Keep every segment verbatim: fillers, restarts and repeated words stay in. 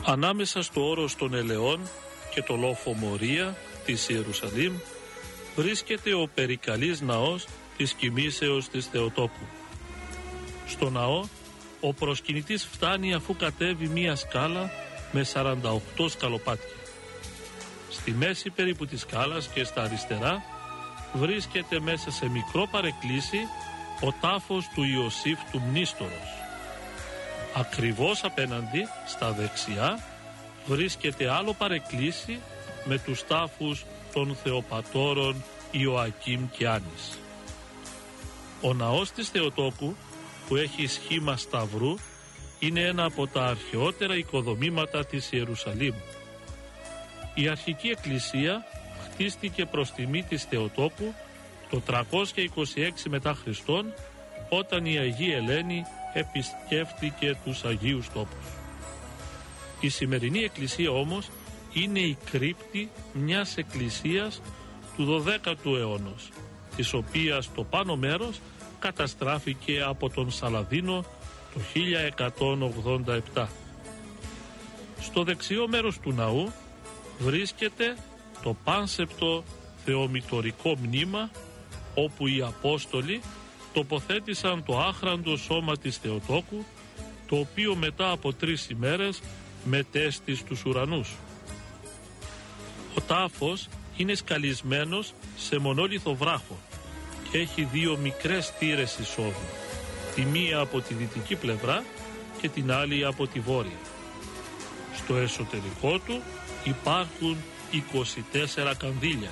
Ανάμεσα στο όρος των Ελαιών και το λόφο Μορία της Ιερουσαλήμ βρίσκεται ο περικαλής ναός της κοιμήσεως της Θεοτόκου. Στο ναό ο προσκυνητής φτάνει αφού κατέβει μία σκάλα με σαράντα οκτώ σκαλοπάτια. Στη μέση περίπου της σκάλας και στα αριστερά βρίσκεται μέσα σε μικρό παρεκκλήσι ο τάφος του Ιωσήφ του Μνήστορος. Ακριβώς απέναντι, στα δεξιά, βρίσκεται άλλο παρεκκλήσι με τους τάφους των Θεοπατώρων Ιωακήμ και Άννης. Ο ναός της Θεοτόκου, που έχει σχήμα σταυρού, είναι ένα από τα αρχαιότερα οικοδομήματα της Ιερουσαλήμ. Η αρχική εκκλησία χτίστηκε προς τιμή της Θεοτόκου το τριακόσια είκοσι έξι μετά Χριστόν, όταν η Αγία Ελένη επισκέφτηκε τους Αγίους Τόπους. Η σημερινή εκκλησία όμως είναι η κρύπτη μιας εκκλησίας του δωδέκατου αιώνος, της οποίας το πάνω μέρος καταστράφηκε από τον Σαλαδίνο το χίλια εκατόν ογδόντα επτά. Στο δεξιό μέρος του ναού βρίσκεται το πάνσεπτο θεομητορικό μνήμα, όπου οι Απόστολοι τοποθέτησαν το άχραντο σώμα της Θεοτόκου, το οποίο μετά από τρεις ημέρες μετέστη στους ουρανούς. Ο τάφος είναι σκαλισμένος σε μονόλιθο βράχο και έχει δύο μικρές θύρες εισόδου, τη μία από τη δυτική πλευρά και την άλλη από τη βόρεια. Στο εσωτερικό του υπάρχουν είκοσι τέσσερα κανδύλια.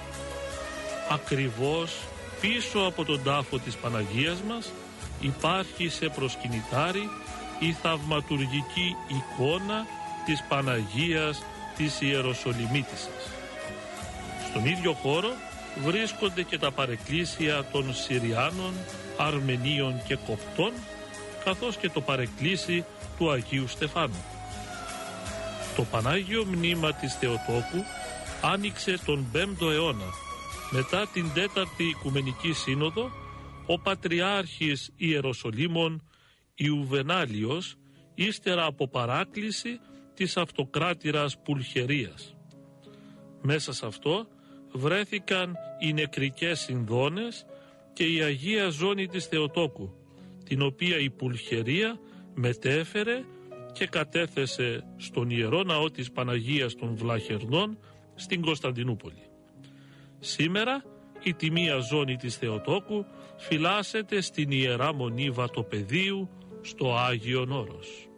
Ακριβώς πίσω από τον τάφο της Παναγίας μας υπάρχει σε προσκυνητάρι η θαυματουργική εικόνα της Παναγίας της Ιεροσολυμίτισσας. Στον ίδιο χώρο βρίσκονται και τα παρεκκλήσια των Συριάνων, Αρμενίων και Κοπτών, καθώς και το παρεκκλήσι του Αγίου Στεφάνου. Το Πανάγιο Μνήμα της Θεοτόκου άνοιξε τον πέμπτο αιώνα. Μετά την τέταρτη Οικουμενική Σύνοδο, ο Πατριάρχης Ιεροσολύμων Ιουβενάλιος, ύστερα από παράκληση της αυτοκράτηρας Πουλχερίας. Μέσα σε αυτό βρέθηκαν οι νεκρικές συνδώνες και η Αγία Ζώνη της Θεοτόκου, την οποία η Πουλχερία μετέφερε και κατέθεσε στον Ιερό Ναό της Παναγίας των Βλαχερνών στην Κωνσταντινούπολη. Σήμερα η τιμία ζώνη της Θεοτόκου φυλάσσεται στην Ιερά Μονή Βατοπεδίου στο Άγιον Όρος.